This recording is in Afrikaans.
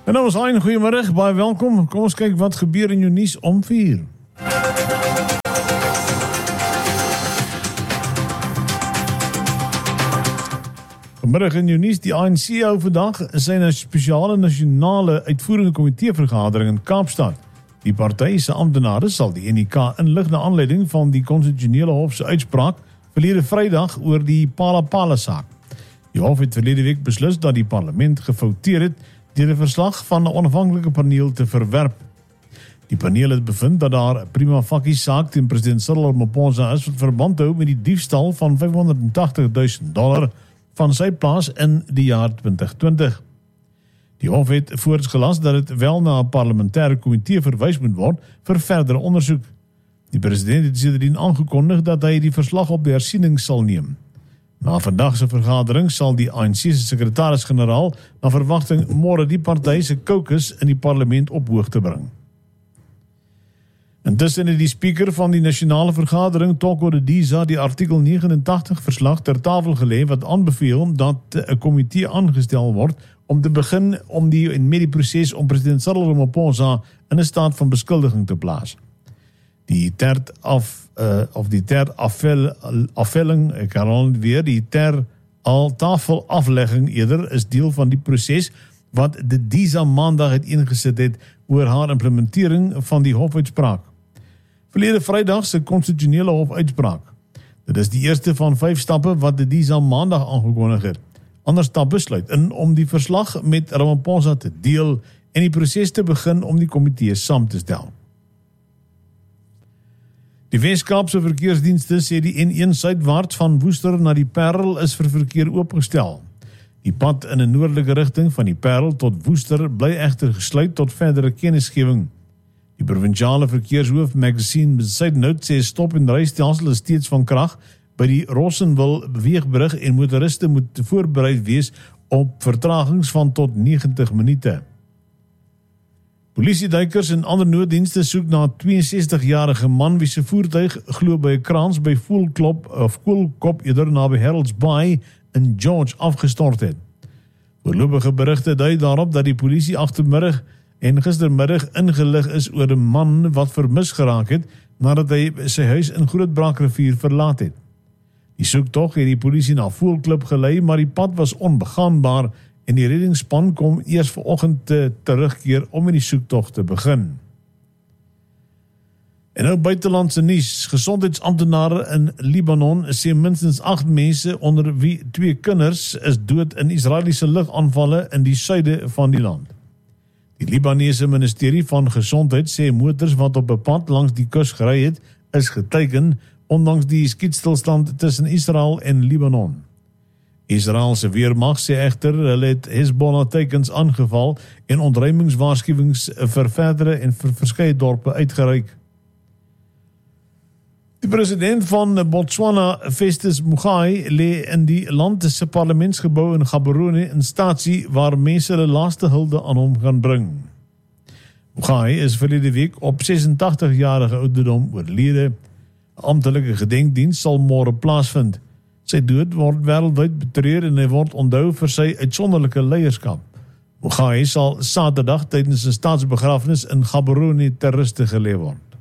En nou is Hein, goeiemiddag, baie welkom. Kom ons kyk wat gebeur in jou nuus om 4. Vanmiddag in jou nuus, die ANC hou vandag sy spesiale nasionale uitvoerende komitee vergadering in Kaapstad. Die party se amptenare sal die NEK inlig na aanleiding van die konstitusionele hof se uitspraak verlede Vrydag oor die Phala saak. Die hof het verlede week beslis dat die parlement gefouteer het deur 'n verslag van 'n onafhanklike paneel te verwerp. Die paneel het bevind dat daar 'n prima facie saak teen president Cyril Ramaphosa is wat verband hou met die diefstal van $580,000 van sy plaas in die jaar 2020. Die hof het voortgelas dat dit wel na 'n parlementêre komitee verwys moet word vir verdere ondersoek. Die president het sedertdien aangekondig dat hy die verslag op die hersiening sal neem. Na vandag se vergadering sal die ANC se sekretaris-generaal na verwagting môre die party se caucus in die parlement op hoogte bring. Intussen het die speaker van die nasionale vergadering, Toko Didiza, die artikel 89 verslag ter tafel gelê wat aanbeveel dat 'n komitee aangestel word om te begin met die proses om president Cyril Ramaphosa in 'n staat van beskuldiging te plaas. Die ter tafelaflegging eerder is deel van die proses wat Didiza maandag uiteengesit het oor haar implementering van die hofuitspraak. Verlede Vrydag se konstitusionele hofuitspraak. Dit is die eerste van 5 stappe wat Didiza maandag aangekondig het. Ander stappe sluit in om die verslag met Ramaphosa te deel en die proses te begin om die komitee saam te stel. Die Weskaapse verkeersdienste sê die N1 suidwaarts van Woester na die Parel is vir verkeer oopgestel. Die pad in 'n noordelike rigting van die Parel tot Woester bly egter gesluit tot verdere kennisgewing. Die provinsiale verkeershoof Maxine Bezuidenhout sê stop en rystelsel is steeds van krag by die Rossenwil beweegbrug en motoriste moet voorberei wees op vertragings van tot 90 minute. Polisieduikers en ander nooddienste soek na 'n 62-jarige man wie se voertuig glo by 'n kraans by Voelkop eerder naby Harold's Bay in George afgestort het. Voorlopige berigte dui daarop dat die polisie agtermiddag en gistermiddag ingelig is oor 'n man wat vermis geraak het nadat hy sy huis in Grootbraakrivier verlaat het. Die soektog het die polisie na Voelklip gelei, maar die pad was onbegaanbaar en die reddingsspan kom eers vanoggend terugkeer om met die soektog te begin. En nou buitelandse nuus. Gesondheidsamptenare in Libanon sê minstens 8 mense onder wie 2 kinders is dood in Israeliese lugaanvalle in die suide van die land. Die Libanese ministerie van Gesondheid sê motors wat op 'n pad langs die kus gery het, is geteken ondanks die skietstilstand tussen Israel en Libanon. Israel se weermag sê egter hulle het Hezbollah teikens aangeval en ontruimingswaarskuwings vir verdere en vir verskeie dorpe uitgereik. Die president van Botswana, Festus Mogae, lê in die land se parlementsgebou in Gaborone in staatsie waar mense hulle laaste hulde aan hom gaan bring. Mogae is verlede week op 86-jarige ouderdom oorlede. 'n Amptelike gedenkdiens sal môre plaasvind. Sy dood word wêreldwyd betreur en hy word onthou vir sy uitsonderlike leierskap. Mogae sal Saterdag tydens 'n staatsbegrafnis in Gaborone ter ruste gelê word.